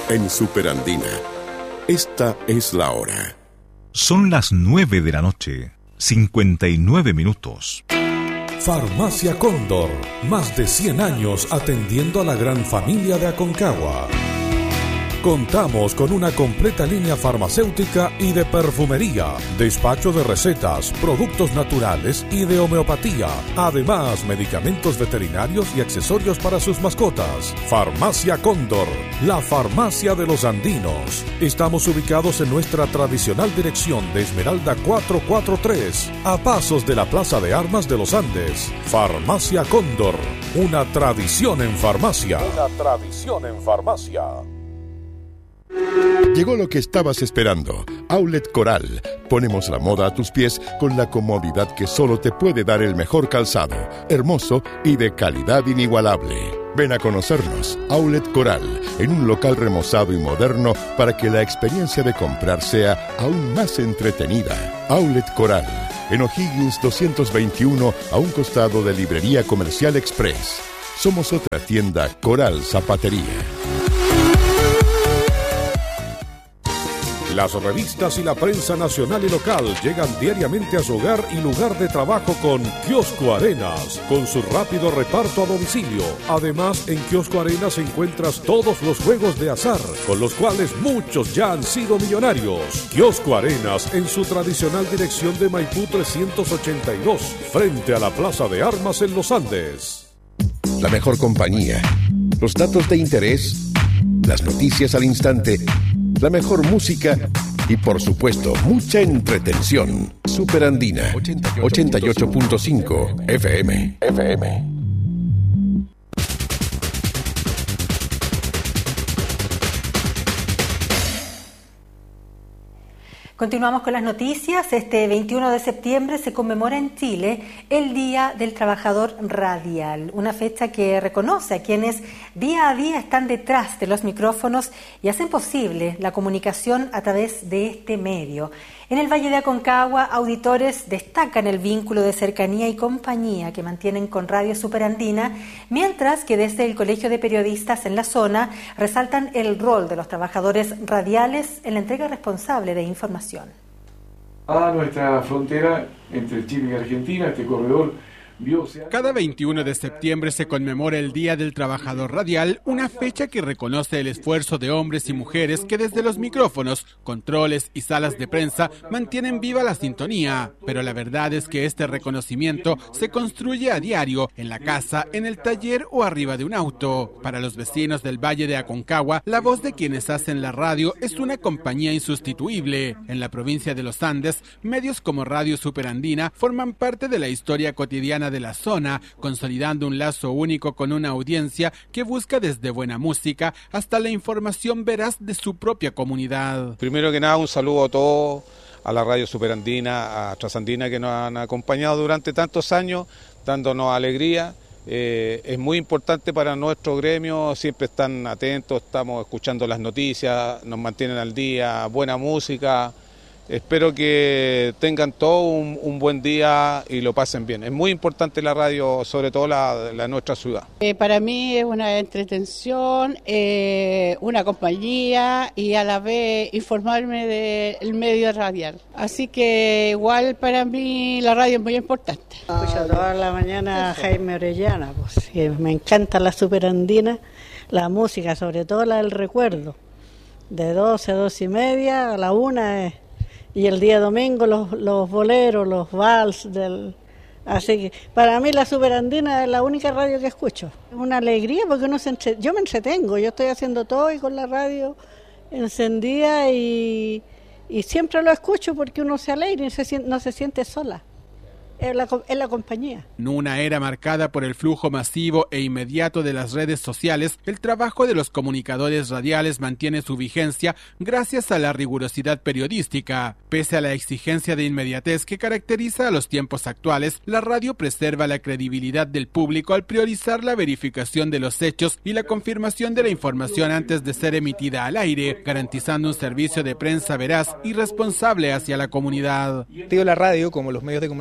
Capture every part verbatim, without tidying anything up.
en Superandina. Esta es la hora. Son las nueve de la noche, cincuenta y nueve minutos. Farmacia Cóndor, más de cien años atendiendo a la gran familia de Aconcagua. Contamos con una completa línea farmacéutica y de perfumería, despacho de recetas, productos naturales y de homeopatía. Además, medicamentos veterinarios y accesorios para sus mascotas. Farmacia Cóndor, la farmacia de los andinos. Estamos ubicados en nuestra tradicional dirección de Esmeralda cuatrocientos cuarenta y tres, a pasos de la Plaza de Armas de los Andes. Farmacia Cóndor, una tradición en farmacia. Una tradición en farmacia. Llegó lo que estabas esperando. Outlet Coral. Ponemos la moda a tus pies con la comodidad que solo te puede dar el mejor calzado, hermoso y de calidad inigualable. Ven a conocernos, Outlet Coral, en un local remozado y moderno para que la experiencia de comprar sea aún más entretenida. Outlet Coral, en O'Higgins doscientos veintiuno, a un costado de Librería Comercial Express. Somos otra tienda Coral Zapatería. Las revistas y la prensa nacional y local llegan diariamente a su hogar y lugar de trabajo con Kiosco Arenas, con su rápido reparto a domicilio. Además, en Kiosco Arenas encuentras todos los juegos de azar, con los cuales muchos ya han sido millonarios. Kiosco Arenas, en su tradicional dirección de Maipú trescientos ochenta y dos, frente a la Plaza de Armas en Los Andes. La mejor compañía, los datos de interés, las noticias al instante, la mejor música y, por supuesto, mucha entretención. Superandina, ochenta y ocho punto cinco F M. F M. Continuamos con las noticias. Este veintiuno de septiembre se conmemora en Chile el Día del Trabajador Radial, una fecha que reconoce a quienes día a día están detrás de los micrófonos y hacen posible la comunicación a través de este medio. En el Valle de Aconcagua, auditores destacan el vínculo de cercanía y compañía que mantienen con Radio Superandina, mientras que desde el Colegio de Periodistas en la zona resaltan el rol de los trabajadores radiales en la entrega responsable de información. A nuestra frontera entre Chile y Argentina, este corredor bioceánico. Cada veintiuno de septiembre se conmemora el Día del Trabajador Radial, una fecha que reconoce el esfuerzo de hombres y mujeres que desde los micrófonos, controles y salas de prensa mantienen viva la sintonía. Pero la verdad es que este reconocimiento se construye a diario, en la casa, en el taller o arriba de un auto. Para los vecinos del Valle de Aconcagua, la voz de quienes hacen la radio es una compañía insustituible. En la provincia de los Andes, medios como Radio Superandina forman parte de la historia cotidiana de la zona, consolidando un lazo único con una audiencia que busca desde buena música hasta la información veraz de su propia comunidad. Primero que nada, un saludo a todos, a la Radio Superandina, a Trasandina, que nos han acompañado durante tantos años, dándonos alegría. Eh, es muy importante para nuestro gremio, siempre están atentos, estamos escuchando las noticias, nos mantienen al día, buena música. Espero que tengan todo un, un buen día y lo pasen bien. Es muy importante la radio, sobre todo la, la nuestra ciudad. Eh, para mí es una entretención, eh, una compañía y a la vez informarme del medio radial. Así que igual para mí la radio es muy importante. Escucho toda la mañana a Jaime Orellana, pues, que me encanta la Superandina, la música, sobre todo la del recuerdo. De doce a doce y media, a la una es... Y el día domingo los, los boleros, los vals del... Así que para mí la Superandina es la única radio que escucho. Es una alegría porque uno se entre... yo me entretengo, yo estoy haciendo todo y con la radio encendida y, y siempre lo escucho porque uno se alegra y se, no se siente sola. Es la, es la compañía. En una era marcada por el flujo masivo e inmediato de las redes sociales, el trabajo de los comunicadores radiales mantiene su vigencia gracias a la rigurosidad periodística. Pese a la exigencia de inmediatez que caracteriza a los tiempos actuales, la radio preserva la credibilidad del público al priorizar la verificación de los hechos y la confirmación de la información antes de ser emitida al aire, garantizando un servicio de prensa veraz y responsable hacia la comunidad. La radio, como los medios de comunicación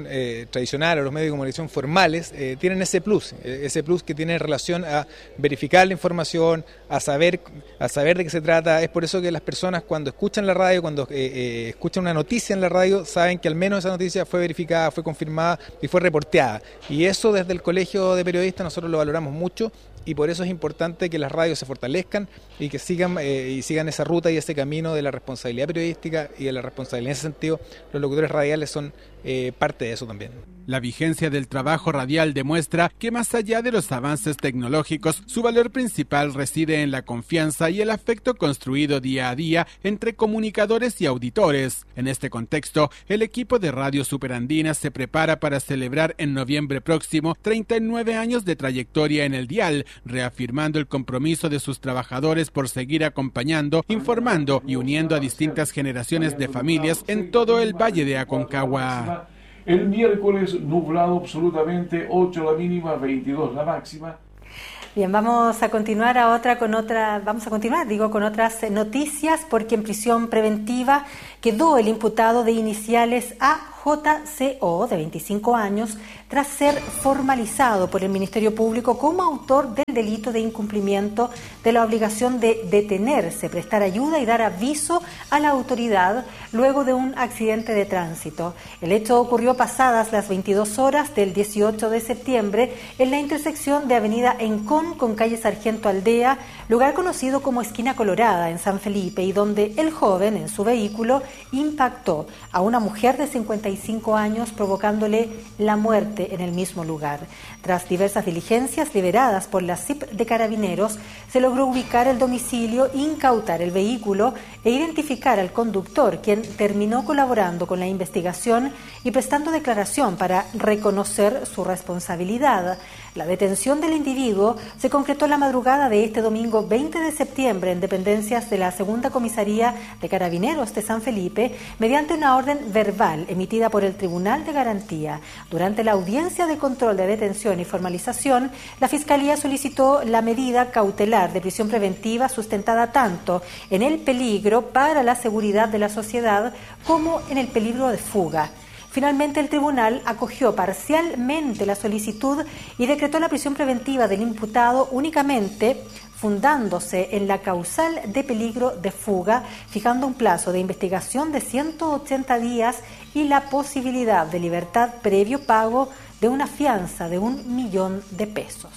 comunicación eh, tradicional o los medios de comunicación formales eh, tienen ese plus, eh, ese plus que tiene relación a verificar la información, a saber, a saber de qué se trata. Es por eso que las personas cuando escuchan la radio, cuando eh, eh, escuchan una noticia en la radio, saben que al menos esa noticia fue verificada, fue confirmada y fue reporteada. Y eso desde el Colegio de Periodistas nosotros lo valoramos mucho. Y por eso es importante que las radios se fortalezcan y que sigan eh, y sigan esa ruta y ese camino de la responsabilidad periodística y de la responsabilidad. En ese sentido, los locutores radiales son eh, parte de eso también. La vigencia del trabajo radial demuestra que más allá de los avances tecnológicos, su valor principal reside en la confianza y el afecto construido día a día entre comunicadores y auditores. En este contexto, el equipo de Radio Superandina se prepara para celebrar en noviembre próximo treinta y nueve años de trayectoria en el dial, reafirmando el compromiso de sus trabajadores por seguir acompañando, informando y uniendo a distintas generaciones de familias en todo el Valle de Aconcagua. El miércoles nublado absolutamente, ocho la mínima, veintidós la máxima. Bien, vamos a continuar a otra con otra, vamos a continuar, digo, con otras noticias, porque en prisión preventiva quedó el imputado de iniciales A J C O, de veinticinco años, tras ser formalizado por el Ministerio Público como autor del delito de incumplimiento de la obligación de detenerse, prestar ayuda y dar aviso a la autoridad luego de un accidente de tránsito. El hecho ocurrió pasadas las veintidós horas del dieciocho de septiembre en la intersección de Avenida Encón con calle Sargento Aldea, lugar conocido como Esquina Colorada en San Felipe, y donde el joven en su vehículo impactó a una mujer de cincuenta y cinco años, provocándole la muerte en el mismo lugar. Tras diversas diligencias liberadas por la C I P de Carabineros, se logró ubicar el domicilio, incautar el vehículo e identificar al conductor, quien terminó colaborando con la investigación y prestando declaración para reconocer su responsabilidad. La detención del individuo se concretó la madrugada de este domingo veinte de septiembre en dependencias de la Segunda Comisaría de Carabineros de San Felipe mediante una orden verbal emitida por el Tribunal de Garantía. Durante la audiencia de control de detención y formalización, la Fiscalía solicitó la medida cautelar de prisión preventiva sustentada tanto en el peligro para la seguridad de la sociedad como en el peligro de fuga. Finalmente, el tribunal acogió parcialmente la solicitud y decretó la prisión preventiva del imputado únicamente fundándose en la causal de peligro de fuga, fijando un plazo de investigación de ciento ochenta días y la posibilidad de libertad previo pago de una fianza de un millón de pesos.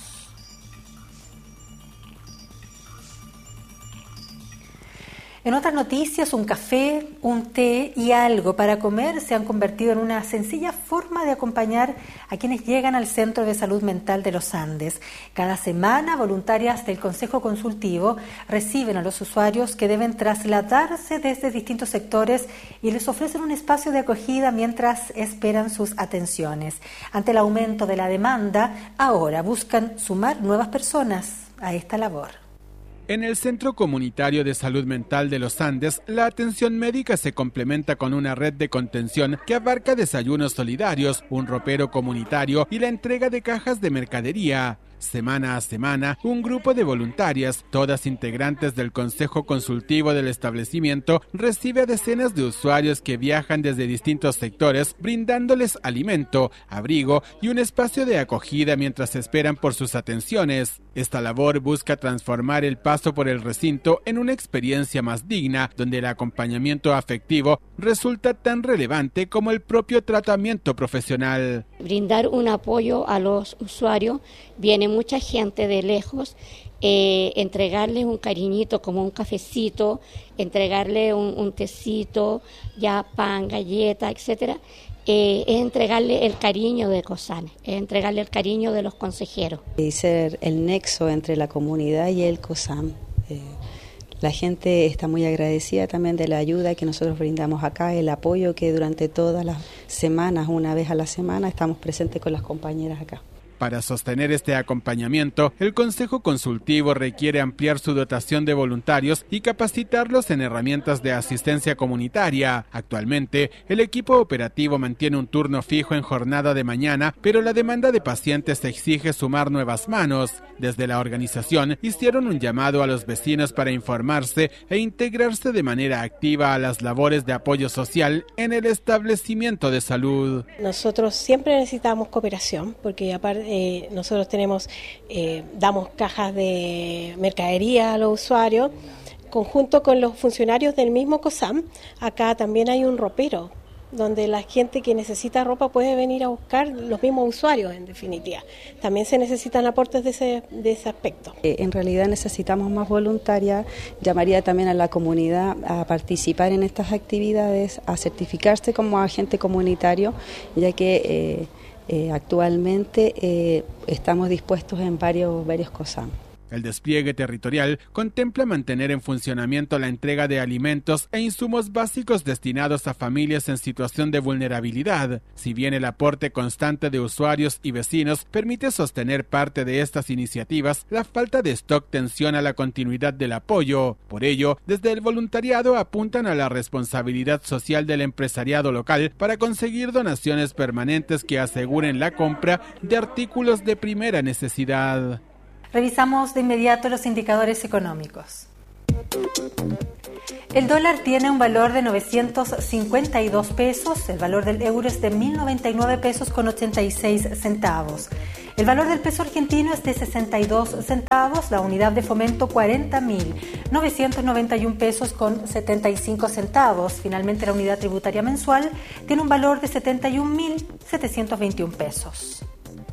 En otras noticias, un café, un té y algo para comer se han convertido en una sencilla forma de acompañar a quienes llegan al Centro de Salud Mental de los Andes. Cada semana, voluntarias del Consejo Consultivo reciben a los usuarios que deben trasladarse desde distintos sectores y les ofrecen un espacio de acogida mientras esperan sus atenciones. Ante el aumento de la demanda, ahora buscan sumar nuevas personas a esta labor. En el Centro Comunitario de Salud Mental de los Andes, la atención médica se complementa con una red de contención que abarca desayunos solidarios, un ropero comunitario y la entrega de cajas de mercadería. Semana a semana, un grupo de voluntarias, todas integrantes del Consejo Consultivo del establecimiento, recibe a decenas de usuarios que viajan desde distintos sectores, brindándoles alimento, abrigo y un espacio de acogida mientras esperan por sus atenciones. Esta labor busca transformar el paso por el recinto en una experiencia más digna, donde el acompañamiento afectivo resulta tan relevante como el propio tratamiento profesional. Brindar un apoyo a los usuarios, viene mucha gente de lejos, eh, entregarles un cariñito como un cafecito, entregarle un, un tecito, ya pan, galleta, etcétera, eh, es entregarle el cariño de COSAN, es entregarle el cariño de los consejeros. Y ser el nexo entre la comunidad y el COSAN. Eh, la gente está muy agradecida también de la ayuda que nosotros brindamos acá, el apoyo que durante todas las semanas, una vez a la semana, estamos presentes con las compañeras acá. Para sostener este acompañamiento, el Consejo Consultivo requiere ampliar su dotación de voluntarios y capacitarlos en herramientas de asistencia comunitaria. Actualmente, el equipo operativo mantiene un turno fijo en jornada de mañana, pero la demanda de pacientes exige sumar nuevas manos. Desde la organización hicieron un llamado a los vecinos para informarse e integrarse de manera activa a las labores de apoyo social en el establecimiento de salud. Nosotros siempre necesitamos cooperación porque aparte eh, nosotros tenemos eh, damos cajas de mercadería a los usuarios conjunto con los funcionarios del mismo COSAM. Acá también hay un ropero donde la gente que necesita ropa puede venir a buscar, los mismos usuarios en definitiva. También se necesitan aportes de ese, de ese aspecto. Eh, en realidad necesitamos más voluntarias, llamaría también a la comunidad a participar en estas actividades, a certificarse como agente comunitario, ya que eh, eh, actualmente eh, estamos dispuestos en varios, varios COSAM. El despliegue territorial contempla mantener en funcionamiento la entrega de alimentos e insumos básicos destinados a familias en situación de vulnerabilidad. Si bien el aporte constante de usuarios y vecinos permite sostener parte de estas iniciativas, la falta de stock tensiona la continuidad del apoyo. Por ello, desde el voluntariado apuntan a la responsabilidad social del empresariado local para conseguir donaciones permanentes que aseguren la compra de artículos de primera necesidad. Revisamos de inmediato los indicadores económicos. El dólar tiene un valor de novecientos cincuenta y dos pesos, el valor del euro es de mil noventa y nueve pesos con ochenta y seis centavos. El valor del peso argentino es de sesenta y dos centavos, la unidad de fomento cuarenta mil novecientos noventa y un pesos con setenta y cinco centavos. Finalmente la unidad tributaria mensual tiene un valor de setenta y un mil setecientos veintiún pesos.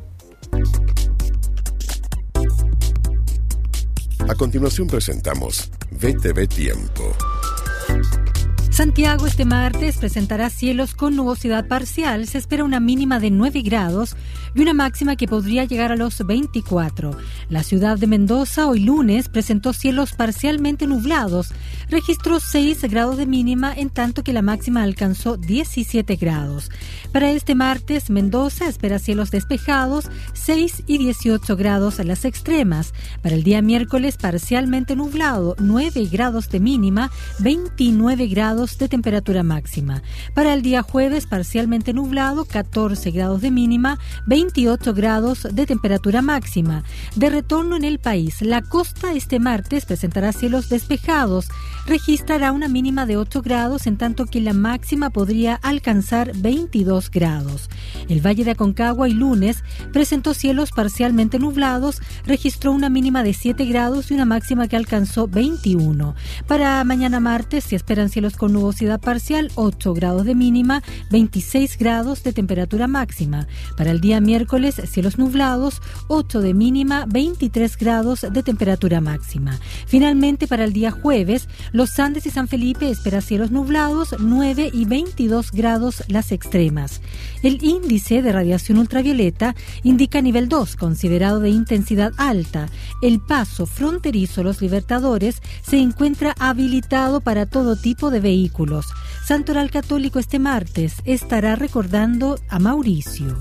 A continuación presentamos V T V Tiempo. Santiago este martes presentará cielos con nubosidad parcial. Se espera una mínima de nueve grados y una máxima que podría llegar a los veinticuatro. La ciudad de Mendoza hoy lunes presentó cielos parcialmente nublados. Registró seis grados de mínima, en tanto que la máxima alcanzó diecisiete grados. Para este martes, Mendoza espera cielos despejados, seis y dieciocho grados en las extremas. Para el día miércoles, parcialmente nublado, nueve grados de mínima, veintinueve grados de temperatura máxima. Para el día jueves, parcialmente nublado, catorce grados de mínima, veintiocho grados de temperatura máxima. De retorno en el país, la costa este martes presentará cielos despejados, registrará una mínima de ocho grados, en tanto que la máxima podría alcanzar veintidós grados. El Valle de Aconcagua y lunes presentó cielos parcialmente nublados, registró una mínima de siete grados y una máxima que alcanzó veintiuno. Para mañana martes se esperan cielos con nubosidad parcial, ocho grados de mínima, veintiséis grados de temperatura máxima. Para el día miércoles, cielos nublados, ocho de mínima, veintitrés grados de temperatura máxima. Finalmente, para el día jueves, Los Andes y San Felipe espera cielos nublados, nueve y veintidós grados las extremas. El índice de radiación ultravioleta indica nivel dos, considerado de intensidad alta. El paso fronterizo Los Libertadores se encuentra habilitado para todo tipo de vehículos. Santoral Católico este martes estará recordando a Mauricio.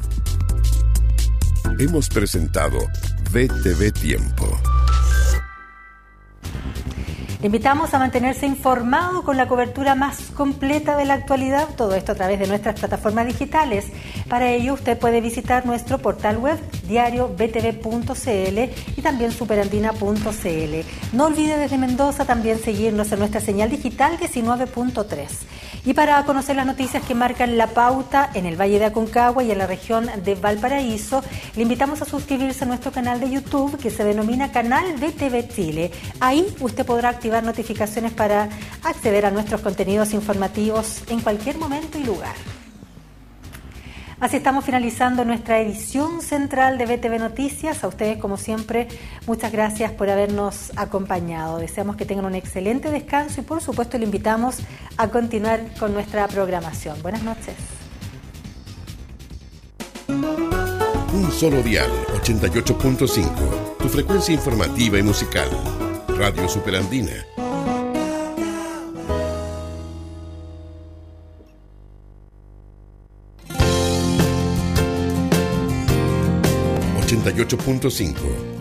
Hemos presentado V T V Tiempo. Le invitamos a mantenerse informado con la cobertura más completa de la actualidad, todo esto a través de nuestras plataformas digitales. Para ello usted puede visitar nuestro portal web diario b t v punto c l y también superandina punto c l. No olvide desde Mendoza también seguirnos en nuestra señal digital diecinueve punto tres. Y para conocer las noticias que marcan la pauta en el Valle de Aconcagua y en la región de Valparaíso, le invitamos a suscribirse a nuestro canal de YouTube que se denomina Canal V T V Chile. Ahí usted podrá activar notificaciones para acceder a nuestros contenidos informativos en cualquier momento y lugar. Así estamos finalizando nuestra edición central de V T V Noticias. A ustedes, como siempre, muchas gracias por habernos acompañado. Deseamos que tengan un excelente descanso y, por supuesto, le invitamos a continuar con nuestra programación. Buenas noches. Un solo dial, ochenta y ocho punto cinco. Tu frecuencia informativa y musical. Radio Superandina. ochenta y ocho punto cinco.